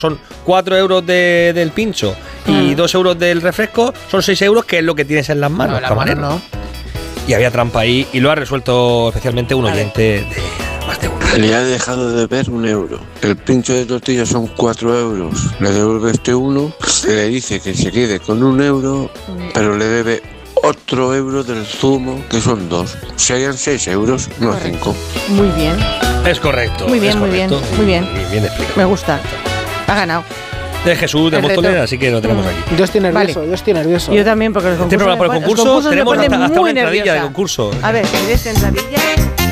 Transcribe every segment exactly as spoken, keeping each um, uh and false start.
son cuatro euros de, del pincho y dos euros del refresco, son seis euros, que es lo que tienes en las manos. No, las manos no. Y había trampa ahí y lo ha resuelto especialmente un oyente de más de uno. Le ha dejado de deber un euro. El pincho de tortilla son cuatro euros. Le devuelve este uno, se le dice que se quede con un euro, pero le debe otro euro del zumo, que son dos. Serían seis euros, no cinco. Muy bien. Es correcto. Muy bien, es muy bien, correcto. muy bien. Bien, bien explicado. Me gusta. Ha ganado. De Jesús de El Móstoles, reto. así que lo tenemos aquí. Yo estoy nervioso, Vale. yo estoy nervioso. Yo también, porque los Este concursos, programa por el me ponen- concurso, los concursos me tenemos ponen hasta, hasta muy una entradilla nerviosa. de concurso. A ver, ¿quieres esta entradilla?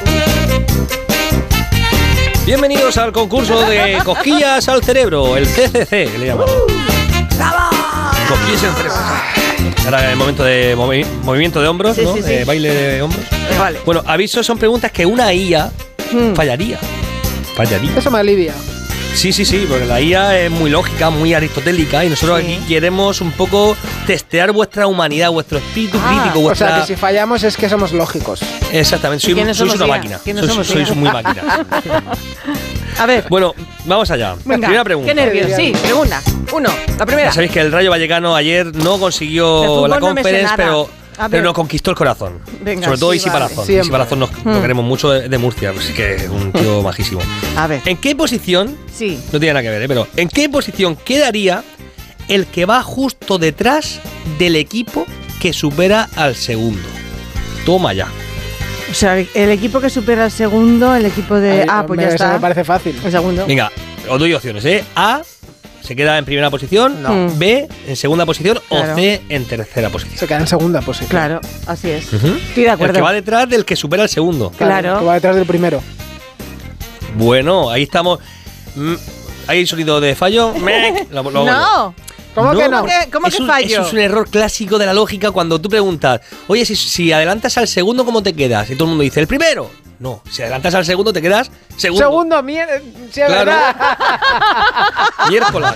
Bienvenidos al concurso de cosquillas al cerebro, el C C C, le llamamos. Cosquillas al cerebro. Ahora en el momento de movi- movimiento de hombros, Sí, ¿no? sí, sí. Eh, baile de hombros. Vale. Bueno, aviso, son preguntas que una I A Hmm. fallaría. Fallaría. Eso me alivia. Sí, sí, sí, porque la I A es muy lógica, muy aristotélica y nosotros Sí. aquí queremos un poco testear vuestra humanidad, vuestro espíritu Ah. crítico, O vuestra... sea, que si fallamos es que somos lógicos. Exactamente, ¿Y sois, quiénes sois somos una I A? máquina. ¿Quiénes Sois, somos I A? sois muy máquinas. A ver, Bueno, vamos allá. venga. Primera pregunta. Qué nervios. Sí, pregunta. Uno, la primera. Ya sabéis que el Rayo Vallecano ayer no De consiguió fútbol la no me sé conference, nada. pero, A ver. pero nos conquistó el corazón. Venga, Sobre todo sí, Isi vale. Palazón. Siempre. Isi Palazón nos, lo Hmm. queremos mucho de, de Murcia, así que es un tío majísimo. A ver. ¿En qué posición, Sí. no tiene nada que ver, ¿eh? pero ¿en qué posición quedaría el que va justo detrás del equipo que supera al segundo? Toma ya. O sea, el equipo que supera al segundo, el equipo de. Ay, Ah, pues me- ya eso está. me parece fácil. El segundo. Venga, os doy opciones, ¿eh? A, se queda en primera posición, No. B, en segunda posición, Claro. o C, en tercera posición. Se queda en segunda posición. Claro, así es. Ujú. Estoy de El acuerdo. que va detrás del que supera al segundo. Claro. Que va detrás del primero. Bueno, ahí estamos. Mm, ¿Hay sonido de fallo? Mec. Lo- lo hago yo. No. ¿Cómo que no? ¿Cómo que- cómo es que un, fallo? Eso es un error clásico de la lógica cuando tú preguntas, oye, si, si adelantas al segundo, ¿cómo te quedas? Y todo el mundo dice, el primero. No, si adelantas al segundo, te quedas segundo. Segundo, mierda. Sí, es Claro. verdad. Miércoles.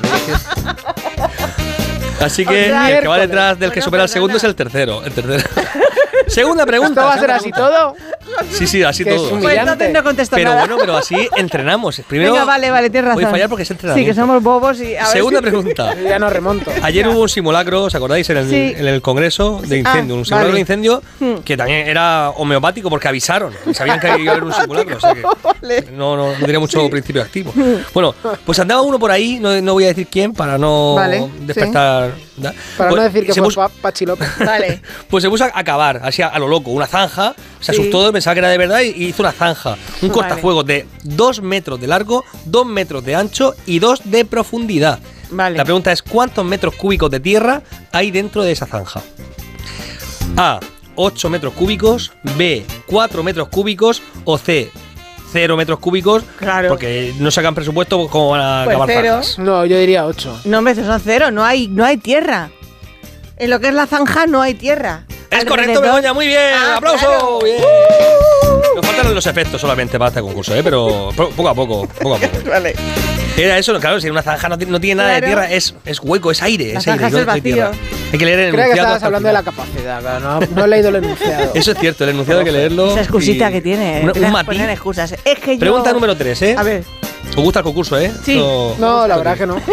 Así que O sea, el que va miércoles. detrás del que Bueno, supera al perdona. segundo es el tercero. El tercero. Segunda pregunta. ¿Esto va a ser segunda así pregunta. todo? Sí, sí, así Que es todo. un- Pues humillante. entonces no contesto Pero nada. bueno, pero así entrenamos. Primero, Venga, vale, vale, tienes razón. voy a fallar porque es Sí, entrenamiento. que somos bobos y. A ver Segunda si- pregunta. Yo ya no remonto. Ayer hubo un simulacro, ¿os acordáis? En el, Sí. en el Congreso de Sí. incendio. Ah, un simulacro vale. de incendio Hmm. que también era homeopático porque avisaron. Sabían que iba a haber un simulacro. O sea que no, no, no tenía mucho principio activo. Bueno, pues andaba uno por ahí, no, no voy a decir quién para no Vale, despertar. ¿da? Para Pues no decir que se fue puso- Pa- Pachi López. Vale. Pues se puso a acabar, así a, a lo loco, una zanja. Se Sí. asustó, pensaba que era de verdad y y hizo una zanja. Un Vale. cortafuegos de dos metros de largo, dos metros de ancho y dos de profundidad. Vale. La pregunta es, ¿cuántos metros cúbicos de tierra hay dentro de esa zanja? A, ocho metros cúbicos, B, cuatro metros cúbicos o C, cero metros cúbicos. Claro. Porque no sacan presupuesto como van a Pues acabar cero. zanjas. No, yo diría ocho. No, hombre, son cero, no hay, no hay tierra. En lo que es la zanja no hay tierra. Es correcto, Alrededor- Begoña, muy bien. Ah, ¡Aplauso! claro. Bien. Nos faltan los efectos solamente para este concurso, ¿eh? Pero po- poco a poco, poco a poco. Vale. Era eso, claro, si una zanja no tiene, no tiene nada Claro. de tierra, es, es hueco, es aire, La es aire. zanja es no- el no hay tierra. vacío. Hay que leer el Creo que enunciado. estabas hasta el hablando de la final. capacidad, claro. No, no he leído el enunciado. Eso es cierto, el enunciado hay que leerlo. Esa excusita y- que tiene. una- Tienes un que matiz. poner excusas. Es que yo... Pregunta número tres, ¿eh? A ver. ¿Os gusta el concurso, eh? Sí. Esto- No, la verdad que no.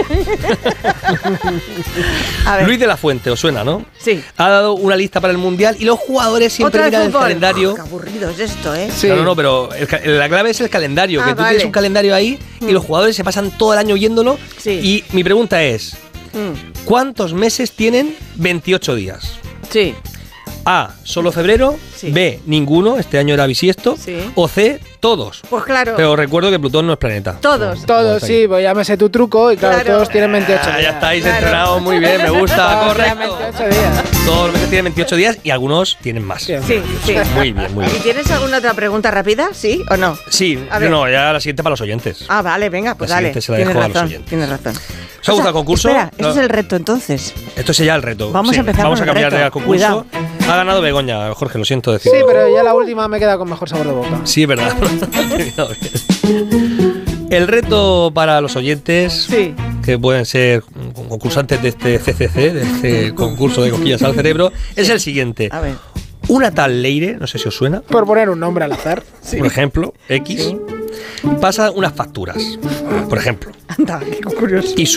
A ver. Luis de la Fuente, os suena, ¿no? Sí. Ha dado una lista para el Mundial y los jugadores siempre Otra vez miran el fútbol. calendario. Uf, qué aburrido es esto, ¿eh? Sí. No, no, no, pero el ca- la clave es el calendario, Ah, que tú vale. tienes un calendario ahí y Mm. los jugadores se pasan todo el año viéndolo. Sí. Y mi pregunta es, Mm. ¿cuántos meses tienen veintiocho días? Sí. A, solo febrero, Sí. B, ninguno, este año era bisiesto, Sí. o C, todos. Pues claro. Pero recuerdo que Plutón no es planeta. Todos. Como- como Todos, está sí, pues ya me sé tu truco y claro, Claro. todos tienen veintiocho Ah, días. ya estáis Claro. entrenados muy bien, me gusta, Todos tienen correcto. veintiocho días. Todos los meses tienen veintiocho días y algunos tienen más. Sí. Sí, sí. Muy bien, muy ¿Y bien. tienes alguna otra pregunta rápida? ¿Sí o no? Sí, A ver. no, ya la siguiente para los oyentes. Ah, vale, venga, pues La dale. siguiente se la Tienes dejo a los razón, oyentes. tienes razón. ¿Os ha gustado el concurso? Espera, este No. es el reto entonces. Esto es ya el reto. Vamos a Sí, empezar Vamos con a el cambiar reto. de concurso. Cuidado. Ha ganado Begoña, Jorge, lo siento decir. Sí, pero ya la última me queda con mejor sabor de boca. Sí, es verdad. El reto para los oyentes, Sí. que pueden ser concursantes de este C C C, de este concurso de cosquillas al cerebro, es el siguiente. A ver. Una tal Leire, no sé si os suena, Por poner un nombre al azar. por ejemplo, X, pasa unas facturas, por ejemplo, Anda, qué curioso. y su